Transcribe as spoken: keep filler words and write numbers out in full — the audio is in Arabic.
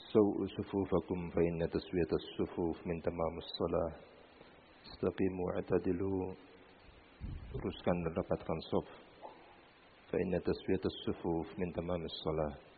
سووا صفوفكم فإن تسوية الصفوف من تمام الصلاة. استقيموا واعتدلوا. Teruskan dan rapatkan saf. Fa inna taswiyat as-sufuf min tamam as-salah.